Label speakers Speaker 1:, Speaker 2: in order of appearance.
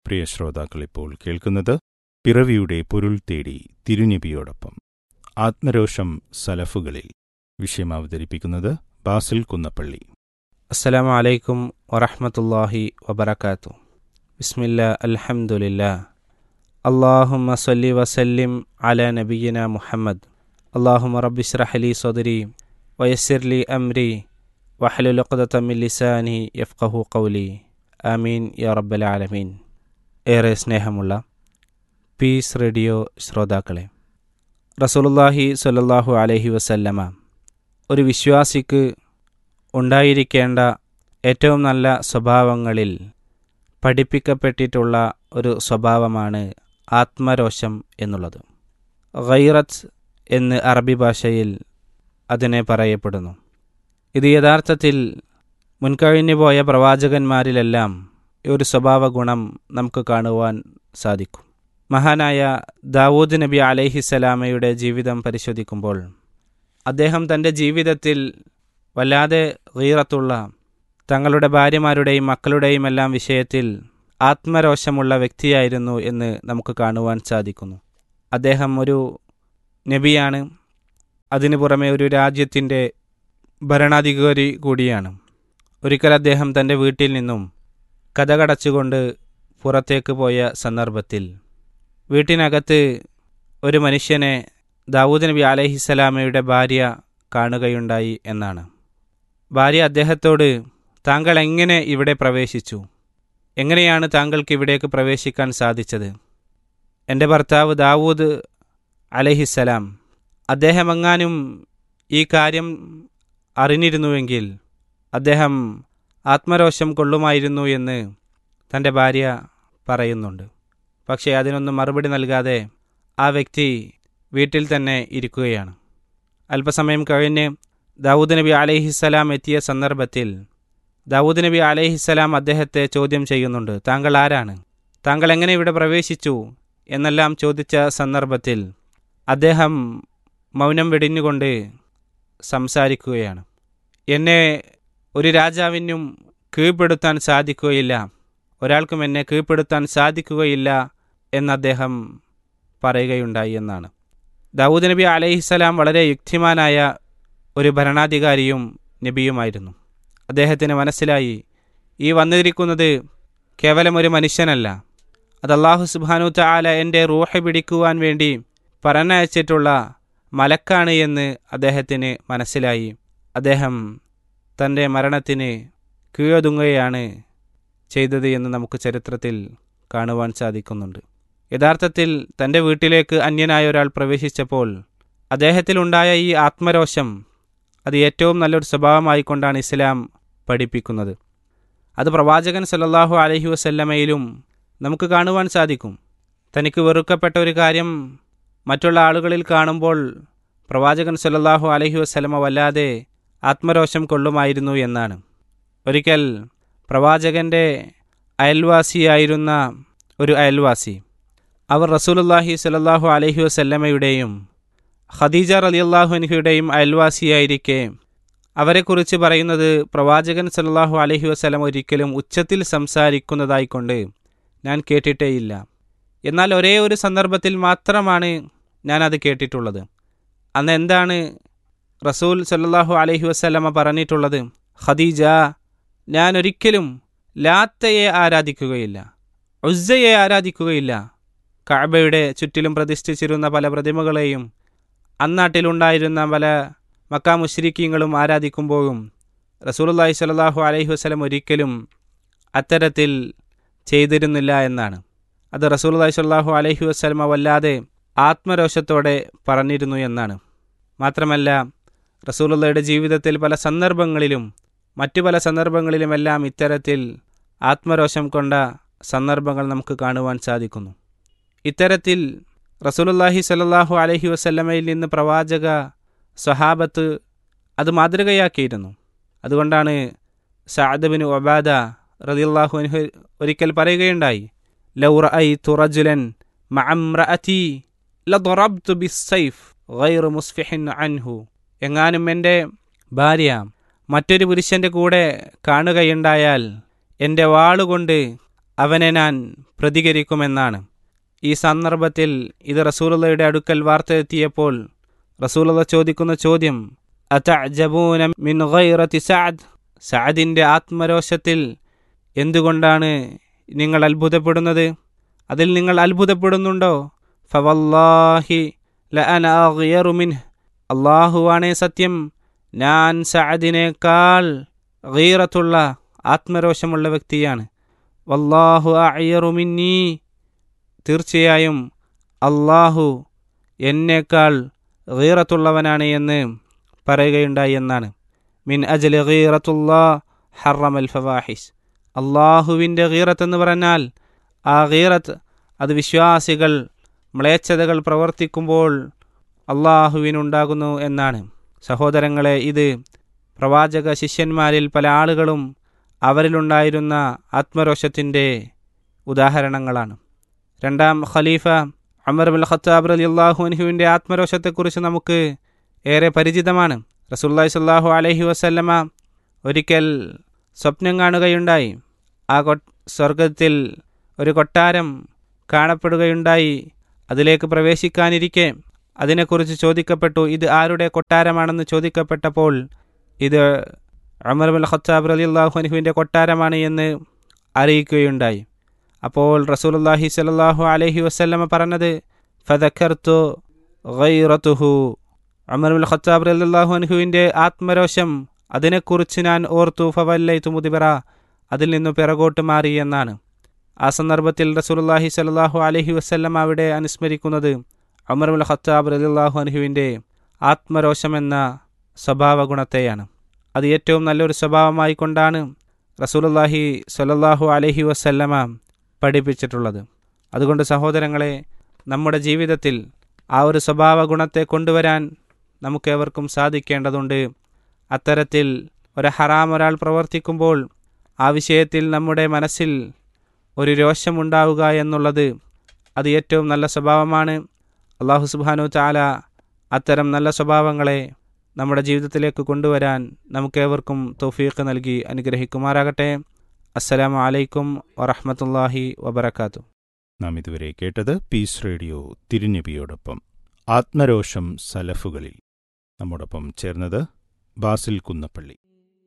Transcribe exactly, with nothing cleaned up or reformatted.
Speaker 1: പ്രിയ ശ്രോതാക്കൾ, ഇപ്പോൾ കേൾക്കുന്നത് പിറവിയുടെ പൊരുൾ തേടി തിരുനബിയോടൊപ്പം ആത്മരോഷം സലഫുകളിൽ. വിഷയം അവതരിപ്പിക്കുന്നത് ബാസിൽ കുന്നപ്പള്ളി.
Speaker 2: അസ്സലാമു അലൈക്കും വറഹ്മത്തുള്ളാഹി വബറകാതുഹു. ബിസ്മില്ലാ അൽഹംദുലില്ലാ അല്ലാഹുമ്മ സ്വല്ലി വസല്ലിം അലാ നബിയ്യിന മുഹമ്മദ്. അല്ലാഹുമ്മ റബ്ബി ഇശ്റഹ് ലി സദ്രി വയസ്സിർ ലി അംരി വഹ്ലുൽ ഉഖ്ദത മിൻ ലിസാനി യഫ്ഖഹു ഖൗലി. ആമീൻ യാ റബ്ബൽ ആലമീൻ. ഏറെ സ്നേഹമുള്ള പീസ് റേഡിയോ ശ്രോതാക്കളെ, റസൂലുള്ളാഹി സ്വല്ലല്ലാഹു അലൈഹി വസല്ലമ ഒരു വിശ്വാസിക്ക് ഉണ്ടായിരിക്കേണ്ട ഏറ്റവും നല്ല സ്വഭാവങ്ങളിൽ പഠിപ്പിക്കപ്പെട്ടിട്ടുള്ള ഒരു സ്വഭാവമാണ് ആത്മരോഷം എന്നുള്ളത്. ഗൈറത്ത് എന്ന് അറബി ഭാഷയിൽ അതിനെ പറയപ്പെടുന്നു. ഇത് യഥാർത്ഥത്തിൽ മുൻകഴിഞ്ഞു പോയ പ്രവാചകന്മാരിലെല്ലാം ഈ ഒരു സ്വഭാവ ഗുണം നമുക്ക് കാണുവാൻ സാധിക്കും. മഹാനായ ദാവൂദ് നബി അലൈഹിസ്സലാമയുടെ ജീവിതം പരിശോധിക്കുമ്പോൾ അദ്ദേഹം തൻ്റെ ജീവിതത്തിൽ വല്ലാതെ ഗീറത്തുള്ള, തങ്ങളുടെ ഭാര്യമാരുടെയും മക്കളുടെയും എല്ലാം വിഷയത്തിൽ ആത്മരോഷമുള്ള വ്യക്തിയായിരുന്നു എന്ന് നമുക്ക് കാണുവാൻ സാധിക്കുന്നു. അദ്ദേഹം ഒരു നബിയാണ്, അതിനു പുറമെ ഒരു രാജ്യത്തിൻ്റെ ഭരണാധികാരി കൂടിയാണ്. ഒരിക്കൽ അദ്ദേഹം തൻ്റെ വീട്ടിൽ നിന്നും കതകടച്ചുകൊണ്ട് പുറത്തേക്ക് പോയ സന്ദർഭത്തിൽ വീട്ടിനകത്ത് ഒരു മനുഷ്യനെ ദാവൂദ് നബി അലൈഹിസ്സലാമയുടെ ഭാര്യ കാണുകയുണ്ടായി എന്നാണ്. ഭാര്യ അദ്ദേഹത്തോട്, താങ്കൾ എങ്ങനെ ഇവിടെ പ്രവേശിച്ചു? എങ്ങനെയാണ് താങ്കൾക്ക് ഇവിടേക്ക് പ്രവേശിക്കാൻ സാധിച്ചത്? എൻ്റെ ഭർത്താവ് ദാവൂദ് അലൈഹിസ്സലാം, അദ്ദേഹം എങ്ങാനും ഈ കാര്യം അറിഞ്ഞിരുന്നുവെങ്കിൽ അദ്ദേഹം ആത്മരോഷം കൊള്ളുമായിരുന്നു എന്ന് തൻ്റെ ഭാര്യ പറയുന്നുണ്ട്. പക്ഷേ അതിനൊന്നും മറുപടി നൽകാതെ ആ വ്യക്തി വീട്ടിൽ തന്നെ ഇരിക്കുകയാണ്. അല്പസമയം കഴിഞ്ഞ് ദാവൂദ് നബി അലൈഹിസ്സലാം എത്തിയ സന്ദർഭത്തിൽ ദാവൂദ് നബി അലൈഹിസ്സലാം അദ്ദേഹത്തെ ചോദ്യം ചെയ്യുന്നുണ്ട്, താങ്കൾ ആരാണ്? താങ്കൾ എങ്ങനെ ഇവിടെ പ്രവേശിച്ചു എന്നെല്ലാം ചോദിച്ച സന്ദർഭത്തിൽ അദ്ദേഹം മൗനം വെടിഞ്ഞുകൊണ്ട് സംസാരിക്കുകയാണ്. എന്നെ ഒരു രാജാവിനും കീഴ്പ്പെടുത്താൻ സാധിക്കുകയില്ല, ഒരാൾക്കും എന്നെ കീഴ്പ്പെടുത്താൻ സാധിക്കുകയില്ല എന്ന് അദ്ദേഹം പറയുകയുണ്ടായി എന്നാണ്. ദാവൂദ് നബി അലൈഹിസ്സലാം വളരെ യുക്തിമാനായ ഒരു ഭരണാധികാരിയും നബിയുമായിരുന്നു. അദ്ദേഹത്തിന് മനസ്സിലായി, ഈ വന്നിരിക്കുന്നത് കേവലം ഒരു മനുഷ്യനല്ല, അത് അല്ലാഹു സുബ്ഹാനഹു തആല എൻ്റെ റൂഹ് പിടിക്കുവാൻ വേണ്ടി പറഞ്ഞയച്ചിട്ടുള്ള മലക്കാണ് എന്ന് അദ്ദേഹത്തിന് മനസ്സിലായി. അദ്ദേഹം തൻ്റെ മരണത്തിന് കീഴൊതുങ്ങുകയാണ് ചെയ്തത് എന്ന് നമുക്ക് ചരിത്രത്തിൽ കാണുവാൻ സാധിക്കുന്നുണ്ട്. യഥാർത്ഥത്തിൽ തൻ്റെ വീട്ടിലേക്ക് അന്യനായ ഒരാൾ പ്രവേശിച്ചപ്പോൾ അദ്ദേഹത്തിലുണ്ടായ ഈ ആത്മരോഷം അത് ഏറ്റവും നല്ലൊരു സ്വഭാവമായിക്കൊണ്ടാണ് ഇസ്ലാം പഠിപ്പിക്കുന്നത്. അത് പ്രവാചകൻ സല്ലല്ലാഹു അലൈഹി വസല്ലമയിലും നമുക്ക് കാണുവാൻ സാധിക്കും. തനിക്ക് വെറുക്കപ്പെട്ട ഒരു കാര്യം മറ്റുള്ള ആളുകളിൽ കാണുമ്പോൾ പ്രവാചകൻ സല്ലല്ലാഹു അലൈഹി വസല്ലമ വല്ലാതെ ആത്മരോഷം കൊള്ളുമായിരുന്നു എന്നാണ്. ഒരിക്കൽ പ്രവാചകൻ്റെ അയൽവാസിയായിരുന്ന ഒരു അയൽവാസി, അവർ റസൂലുള്ളാഹി സ്വല്ലല്ലാഹു അലൈഹി വസല്ലമയുടെയും ഖദീജ റളിയല്ലാഹു അൻഹയുടെയും അയൽവാസിയായിരിക്കെ അവരെക്കുറിച്ച് പറയുന്നത്, പ്രവാചകൻ സല്ലല്ലാഹു അലൈഹി വസല്ലമ ഒരിക്കലും ഉച്ചത്തിൽ സംസാരിക്കുന്നതായിക്കൊണ്ട് ഞാൻ കേട്ടിട്ടേയില്ല. എന്നാൽ ഒരേ ഒരു സന്ദർഭത്തിൽ മാത്രമാണ് ഞാൻ അത് കേട്ടിട്ടുള്ളത്. അന്ന് എന്താണ് റസൂൽ സല്ലല്ലാഹു അലൈഹി വസല്ലമ പറഞ്ഞിട്ടുള്ളത്? ഖദീജ, ഞാൻ ഒരിക്കലും ലാത്തയെ ആരാധിക്കുകയില്ല, ഉസ്സയെ ആരാധിക്കുകയില്ല. കഅബയുടെ ചുറ്റിലും പ്രതിഷ്ഠിച്ചിരുന്ന പല പ്രതിമകളെയും അന്നാട്ടിലുണ്ടായിരുന്ന പല മക്കാ മുശ്രിക്കീങ്ങളും ആരാധിക്കുമ്പോഴും റസൂലുള്ളാഹി സ്വല്ലല്ലാഹു അലൈഹി വസല്ലം ഒരിക്കലും അത്തരത്തിൽ ചെയ്തിരുന്നില്ല എന്നാണ്. അത് റസൂലുള്ളാഹി സ്വല്ലല്ലാഹു അലൈഹി വസല്ലമ വല്ലാതെ ആത്മരോഷത്തോടെ പറഞ്ഞിരുന്നു എന്നാണ്. മാത്രമല്ല, റസൂലുള്ളാഹിയുടെ ജീവിതത്തിൽ പല സന്ദർഭങ്ങളിലും മറ്റു പല സന്ദർഭങ്ങളിലുമെല്ലാം ഇത്തരത്തിൽ ആത്മരോഷം കൊണ്ട സന്ദർഭങ്ങൾ നമുക്ക് കാണുവാൻ സാധിക്കുന്നു. ഇത്തരത്തിൽ റസൂലുള്ളാഹി സ്വല്ലല്ലാഹു അലൈഹി വസല്ലമയിൽ നിന്ന് പ്രവാചക സ്വഹാബത്ത് അത് മാതൃകയാക്കിയിരുന്നു. അതുകൊണ്ടാണ് സഅദ് ബിൻ ഉബാദ റളിയല്ലാഹു അൻഹു ഒരിക്കൽ പറയുകയുണ്ടായി, ലൗ റഅയ്തു റജുലൻ മഅ ഇംറഅതി ലദറബ്തു ബിസ്സൈഫ് ഗൈറ മുസ്ഫിഹിൻ അൻഹു. എങ്ങാനും എൻ്റെ ഭാര്യ മറ്റൊരു പുരുഷൻ്റെ കൂടെ കാണുകയുണ്ടായാൽ എൻ്റെ വാളുകൊണ്ട് അവനെ ഞാൻ പ്രതികരിക്കുമെന്നാണ്. ഈ സന്ദർഭത്തിൽ ഇത് റസൂലുള്ളയുടെ അടുക്കൽ വാർത്തെത്തിയപ്പോൾ റസൂലുള്ള ചോദിക്കുന്ന ചോദ്യം, അതഅജബൂന മിൻ ഗൈറതി സഅദ്, സഅദിൻ്റെ ആത്മരോഷത്തിൽ എന്തുകൊണ്ടാണ് നിങ്ങൾ അത്ഭുതപ്പെടുന്നത്? അതിൽ നിങ്ങൾ അത്ഭുതപ്പെടുന്നുണ്ടോ? ഫവല്ലാഹി ലഅന അഗ്യറു മിൻഹ്, അല്ലാഹുവാണേ സത്യം, ഞാൻ സഅദിനേക്കാൾ ഗീറത്തുള്ള ആത്മരോഷമുള്ള വ്യക്തിയാണ്. വല്ലാഹു അഅ്യറു മിന്നീ, തീർച്ചയായും അല്ലാഹു എന്നേക്കാൾ ഗീറത്തുള്ളവനാണ് എന്ന് പറയുകയുണ്ടായി എന്നാണ്. മിൻ അജ്ലി ഗീറത്തുല്ലാഹ് ഹറമൽ ഫവാഹിഷ്, അള്ളാഹുവിൻ്റെ ഗീറത്ത് എന്ന് പറഞ്ഞാൽ ആ ഗീറത്ത് അത് വിശ്വാസികൾ മ്ലേച്ഛതകൾ പ്രവർത്തിക്കുമ്പോൾ അള്ളാഹുവിനുണ്ടാകുന്നു എന്നാണ്. സഹോദരങ്ങളെ, ഇത് പ്രവാചക ശിഷ്യന്മാരിൽ പല ആളുകളും അവരിലുണ്ടായിരുന്ന ആത്മരോഷത്തിൻ്റെ ഉദാഹരണങ്ങളാണ്. രണ്ടാം ഖലീഫ ഉമർ ഇബ്നുൽ ഖത്താബ് റളിയല്ലാഹു അൻഹുവിൻ്റെ ആത്മരോഷത്തെക്കുറിച്ച് നമുക്ക് ഏറെ പരിചിതമാണ്. റസൂലുള്ളാഹി സ്വല്ലല്ലാഹു അലൈഹി വസല്ലമ ഒരിക്കൽ സ്വപ്നം കാണുകയുണ്ടായി. ആ കൊ സ്വർഗത്തിൽ ഒരു കൊട്ടാരം കാണപ്പെടുകയുണ്ടായി. അതിലേക്ക് പ്രവേശിക്കാനിരിക്കെ അതിനെക്കുറിച്ച് ചോദിക്കപ്പെട്ടു. ഇത് ആരുടെ കൊട്ടാരമാണെന്ന് ചോദിക്കപ്പെട്ടപ്പോൾ ഇത് ഉമർ ഇബ്നുൽ ഖത്താബ് റളിയല്ലാഹു അൻഹുവിൻ്റെ കൊട്ടാരമാണ് എന്ന് അറിയിക്കുകയുണ്ടായി. അപ്പോൾ റസൂലുള്ളാഹി സ്വല്ലല്ലാഹു അലൈഹി വസല്ലമ പറഞ്ഞത്, ഫദക്കർതു ഗൈറതുഹു, ഉമർ ഇബ്നുൽ ഖത്താബ് റളിയല്ലാഹു അൻഹുവിൻ്റെ ആത്മരോഷം അതിനെക്കുറിച്ച് ഞാൻ ഓർത്തു. ഫവല്ലൈതു മുദ്ബിറ, അതിൽ നിന്നു പിറകോട്ട് മാറി എന്നാണ്. ആ സന്ദർഭത്തിൽ റസൂലുള്ളാഹി സ്വല്ലല്ലാഹു അലൈഹി വസല്ലമ അവിടെ അനുസ്മരിക്കുന്നത് ഉമർ ഇബ്നുൽ ഖത്താബ് റളിയല്ലാഹു അൻഹുവിൻ്റെ ആത്മരോഷമെന്ന സ്വഭാവ ഗുണത്തെയാണ്. അത് ഏറ്റവും നല്ലൊരു സ്വഭാവമായി കൊണ്ടാണ് റസൂലുള്ളാഹി സ്വല്ലല്ലാഹു അലൈഹി വസല്ലമ പഠിപ്പിച്ചിട്ടുള്ളത്. അതുകൊണ്ട് സഹോദരങ്ങളെ, നമ്മുടെ ജീവിതത്തിൽ ആ ഒരു സ്വഭാവ ഗുണത്തെ കൊണ്ടുവരാൻ നമുക്കേവർക്കും സാധിക്കേണ്ടതുണ്ട്. അത്തരത്തിൽ ഒരു ഹറാം ഒരാൾ പ്രവർത്തിക്കുമ്പോൾ ആ വിഷയത്തിൽ നമ്മുടെ മനസ്സിൽ ഒരു രോഷമുണ്ടാവുക എന്നുള്ളത് അത് ഏറ്റവും നല്ല സ്വഭാവമാണ്. അല്ലാഹു സുബ്ഹാനഹു തആല അത്തരം നല്ല സ്വഭാവങ്ങളെ നമ്മുടെ ജീവിതത്തിലേക്ക് കൊണ്ടുവരാൻ നമുക്കേവർക്കും തൗഫീഖ് നൽകി അനുഗ്രഹിക്കുമാറാകട്ടെ. അസ്സലാമു അലൈക്കും വറഹ്മത്തുള്ളാഹി വബറകാതുഹു.
Speaker 1: നാം ഇതുവരെ കേട്ടത് പീസ് റേഡിയോ തിരുനബിയോടൊപ്പം ആത്മരോഷം സലഫുകളിൽ. നമ്മോടൊപ്പം ചേർന്നത് ബാസിൽ കുന്നപ്പള്ളി.